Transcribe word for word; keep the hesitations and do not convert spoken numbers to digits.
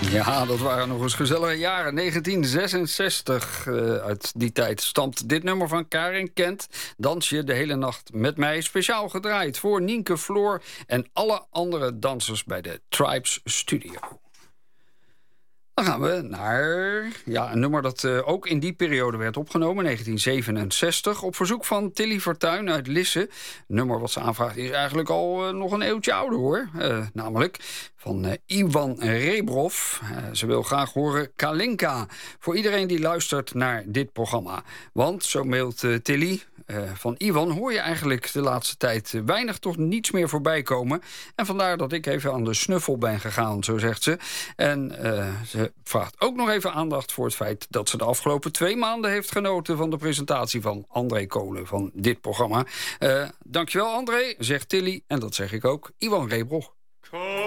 Ja, dat waren nog eens gezellige jaren. negentien zesenzestig, uh, uit die tijd stamt dit nummer van Karin Kent. Dans je de hele nacht met mij. Speciaal gedraaid voor Nienke Floor en alle andere dansers bij de Tribes Studio. Dan gaan we naar ja, een nummer dat uh, ook in die periode werd opgenomen, negentien zevenenzestig... op verzoek van Tilly Fortuyn uit Lisse. Het nummer wat ze aanvraagt is eigenlijk al uh, nog een eeuwtje ouder, hoor. Uh, namelijk van uh, Ivan Rebrov. Uh, ze wil graag horen Kalinka. Voor iedereen die luistert naar dit programma. Want, zo mailt uh, Tilly, uh, van Ivan hoor je eigenlijk de laatste tijd uh, weinig tot niets meer voorbij komen. En vandaar dat ik even aan de snuffel ben gegaan, zo zegt ze. En uh, ze vraagt ook nog even aandacht voor het feit dat ze de afgelopen twee maanden heeft genoten van de presentatie van André Kolen van dit programma. Uh, dankjewel André, zegt Tilly. En dat zeg ik ook, Ivan Rebrov.